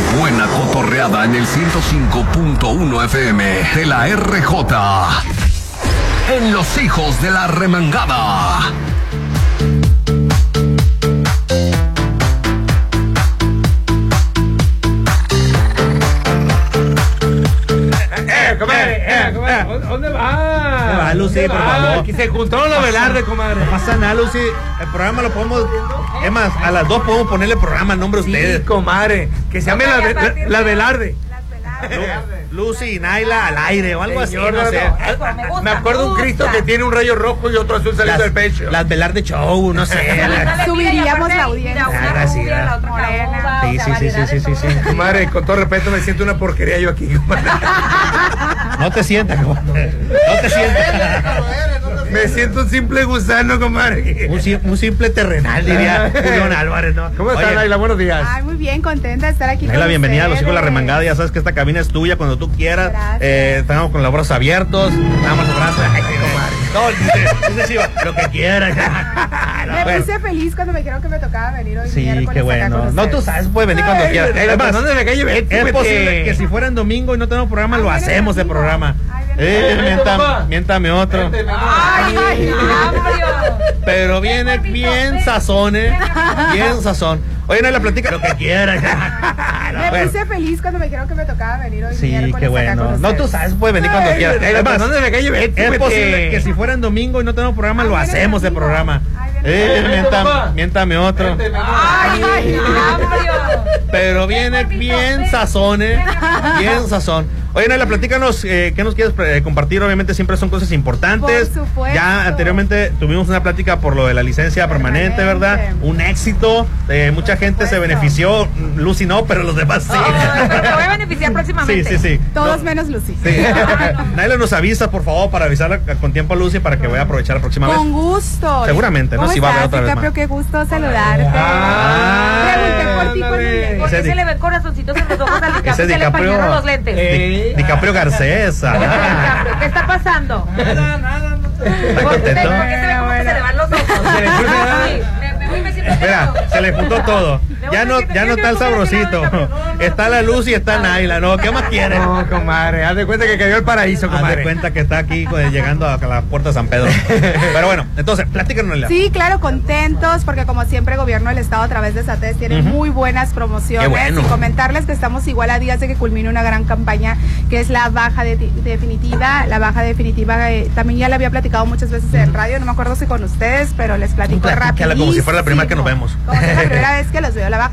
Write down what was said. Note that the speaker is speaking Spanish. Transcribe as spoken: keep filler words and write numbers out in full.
buena cotorreada en el ciento cinco punto uno F M de la R J. En Los Hijos de la Remangada. Eh, comadre, eh, comadre, ¿dónde va? ¿Dónde va, Lucy, por favor? Aquí se juntaron los Velarde, comadre. No pasa nada, Lucy. El programa lo podemos... Es más, a las dos podemos ponerle programa al nombre de ustedes. Sí, comadre. Que se llame la, la, la, la Velarde. Lucy y Naila al aire o algo Señor, así, no sé. no, me, me acuerdo un Cristo que tiene un rayo rojo y otro azul saliendo del pecho. Las Velarde Show, no sé. Subiríamos la audiencia. Una rubia, la otra morena. Sí, sí, sí, sí, sí, sí. Comadre, con todo respeto, me siento una porquería yo aquí, comadre. No te sientas, comadre. No te sientas. Me siento un simple gusano, comadre. Un, un simple terrenal, diría Julián Álvarez, ¿no? ¿Cómo estás, Naila? Buenos días. Ay, muy bien, contenta de estar aquí. Naila, bienvenida a Los Hijos de la Remangada. Ya sabes que esta cabina es tuya cuando tú quieras. Eh, estamos con los brazos abiertos. Damos los brazos. Ay, comadre. No, dice, dice, lo que quieras. No, me bueno. puse feliz cuando me dijeron que me tocaba venir hoy. Sí, qué bueno. No, tú sabes, puedes venir cuando Ay, quieras. Naila, Además, ¿dónde me cae Betty? es Vete. posible que si fuera en domingo y no tenemos programa, Ay, lo viene hacemos el domingo. programa. Ay, viene Eh, domingo. miéntame, miéntame otro. Ay, ay, Pero viene bien sazón, ¿eh? Bien sazón. Oye, no la platica lo que quieras. Me Bueno. puse feliz cuando me dijeron que me tocaba venir hoy. Sí, miércoles qué acá bueno. con No, tú ustedes. sabes, puedes venir cuando Ay, quieras. Naila, Además, ¿dónde me cae Betty? es Vete. posible que si fuera en domingo y no tenemos programa, lo Ay, viene hacemos el domingo. programa. Ay, viene Eh, domingo. miéntame, miéntame otro. Ay, ay, Pero viene bien sazón, ¿eh? Bien sazón. Oye, Naila, platícanos, eh, ¿qué nos quieres eh, compartir? Obviamente siempre son cosas importantes. Por supuesto. Ya anteriormente tuvimos una plática por lo de la licencia permanente, Permanente. ¿verdad? Un éxito. Eh, mucha gente se supuesto. benefició. Lucy no, pero los demás sí. Pero me voy a beneficiar próximamente. Sí, sí, sí. Todos No, menos Lucy. sí. Naila, nos avisa, por favor, para avisarla con tiempo a Lucy para que vaya a aprovechar la próxima Con vez. gusto. Seguramente, ¿no? ¿Cómo Sí va a haber estás, otra vez DiCaprio? más. Qué gusto saludarte. Ah, Pregunté por ti cuando ándale. llegué. ¿Por qué Ese se Di- le ven corazoncitos en los ojos al DiCaprio? Ese Se le DiCaprio. empañaron los lentes. Eh. Di- DiCaprio Garcés. ah. DiCaprio, ¿qué está pasando? Nada, nada, no. ¿Está ¿Por qué se contento? ve como que se le van los ojos? Se le cruza. Sí, me- me voy y me siento Espera, quedado. se le juntó todo. Me Ya voy no, a decir, ya no yo está el quiero comer sabrosito. helado de DiCaprio. Está la Luz y está Naila, ¿no? ¿Qué más quieres? No, comadre, haz de cuenta que cayó el paraíso, Haz de comadre. cuenta que está aquí pues, llegando a la puerta de San Pedro. Pero bueno, entonces, platícanos. Naila. Sí, claro, contentos porque como siempre el gobierno del estado a través de SATES tiene Ujú. muy buenas promociones. Qué bueno. Y comentarles que estamos igual a días de que culmine una gran campaña que es la baja de- definitiva. La baja definitiva eh, también ya la había platicado muchas veces en radio, no me acuerdo si con ustedes, pero les platico Platícala rápido. como si fuera la primera que nos vemos. Como si fuera la primera vez que los veo. La baja